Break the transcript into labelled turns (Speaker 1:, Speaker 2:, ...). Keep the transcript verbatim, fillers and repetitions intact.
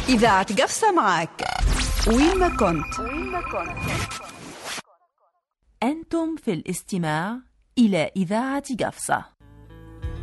Speaker 1: إذاعة قفصة معك وين ما كنت.
Speaker 2: أنتم في الاستماع إلى إذاعة قفصة.